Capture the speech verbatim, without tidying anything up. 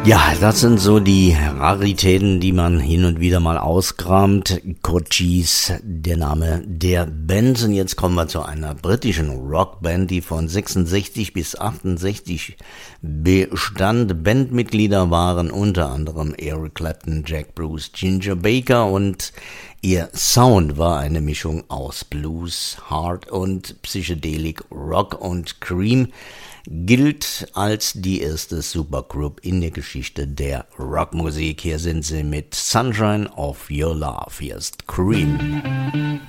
Ja, das sind so die Raritäten, die man hin und wieder mal auskramt. Cochise, der Name der Band. Und jetzt kommen wir zu einer britischen Rockband, die von sechsundsechzig bis achtundsechzig bestand. Bandmitglieder waren unter anderem Eric Clapton, Jack Bruce, Ginger Baker und ihr Sound war eine Mischung aus Blues, Hard und Psychedelic Rock und Cream. Gilt als die erste Supergroup in der Geschichte der Rockmusik. Hier sind sie mit Sunshine of Your Love. Hier ist Cream.